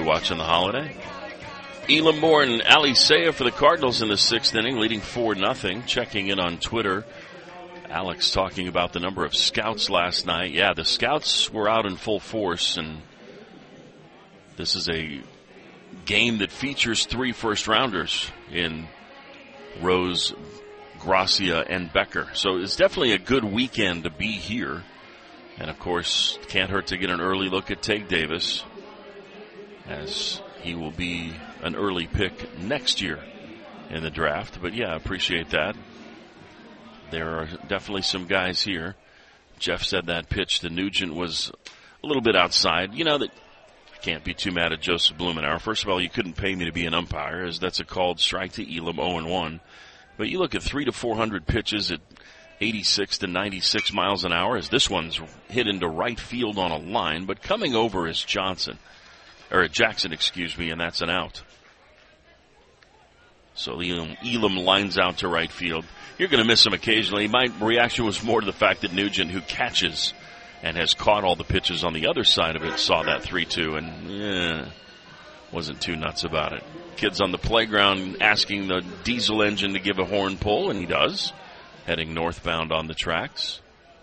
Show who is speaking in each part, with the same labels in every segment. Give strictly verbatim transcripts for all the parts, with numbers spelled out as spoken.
Speaker 1: we watching the holiday? Elam Moore and Ali Saya for the Cardinals in the sixth inning, leading four nothing. Checking in on Twitter, Alex talking about the number of scouts last night. Yeah, the scouts were out in full force, and this is a game that features three first-rounders in Rose, Gracia, and Becker. So it's definitely a good weekend to be here. And, of course, can't hurt to get an early look at Tate Davis, as he will be an early pick next year in the draft. But, yeah, I appreciate that. There are definitely some guys here. Jeff said that pitch to Nugent was a little bit outside. You know, that can't be too mad at Joseph Blumenauer. First of all, you couldn't pay me to be an umpire, as that's a called strike to Elam, oh and one. But you look at three to four hundred pitches at eighty-six to ninety-six miles an hour, as this one's hit into right field on a line, but coming over is Johnson, or Jackson, excuse me, and that's an out. So Elam, Elam lines out to right field. You're going to miss him occasionally. My reaction was more to the fact that Nugent, who catches and has caught all the pitches on the other side of it, saw that three two and eh, wasn't too nuts about it. Kids on the playground asking the diesel engine to give a horn pull, and he does, heading northbound on the tracks.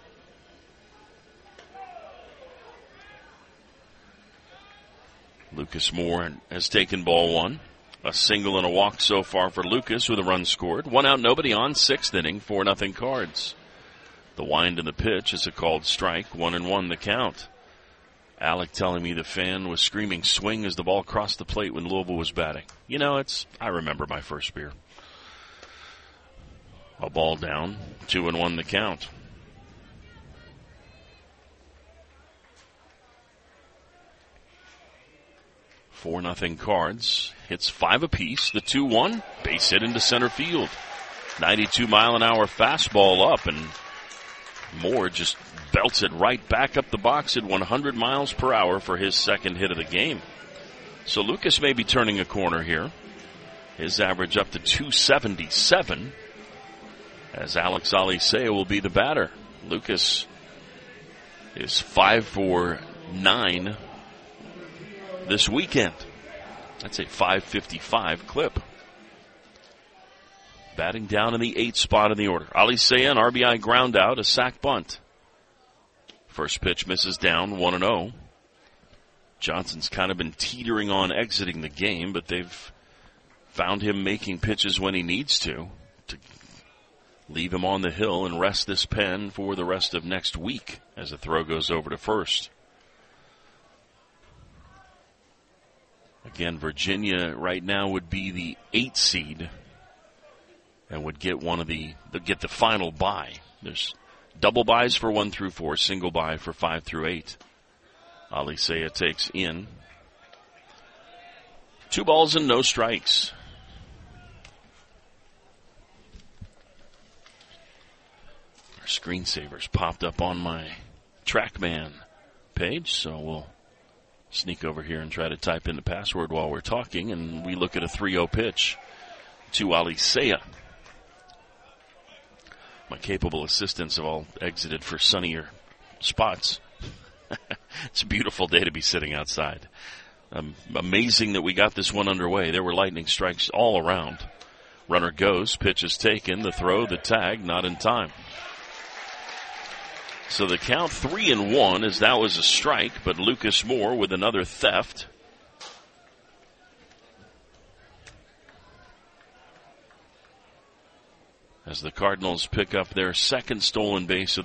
Speaker 1: Lucas Moore has taken ball one. A single and a walk so far for Lucas with a run scored. One out, nobody on, sixth inning, four nothing Cards. The wind in the pitch is a called strike, one and one the count. Alec telling me the fan was screaming swing as the ball crossed the plate when Louisville was batting. You know, it's, I remember my first beer. A ball down, two and one the count. Four nothing Cards. Hits five apiece. The two one, base hit into center field. ninety-two mile an hour fastball up, and Moore just belts it right back up the box at one hundred miles per hour for his second hit of the game. So Lucas may be turning a corner here. His average up to two seventy-seven, as Alex Alicea will be the batter. Lucas is five for nine this weekend. That's a five fifty-five clip. Batting down in the eighth spot in the order. Alicea, an R B I ground out, a sac bunt. First pitch misses down, one and oh. Johnson's kind of been teetering on exiting the game, but they've found him making pitches when he needs to, to leave him on the hill and rest this pen for the rest of next week as the throw goes over to first. Again, Virginia right now would be the eighth seed and would get one of the, get the final bye. There's double byes for one through four, single bye for five through eight. Alicea takes in. Two balls and no strikes. Our screensavers popped up on my TrackMan page, so we'll sneak over here and try to type in the password while we're talking, and we look at a three oh pitch to Alicea. My capable assistants have all exited for sunnier spots. It's a beautiful day to be sitting outside. Um, amazing that we got this one underway. There were lightning strikes all around. Runner goes, pitch is taken, the throw, the tag, not in time. So the count three and one, as that was a strike, but Lucas Moore with another theft. As the Cardinals pick up their second stolen base of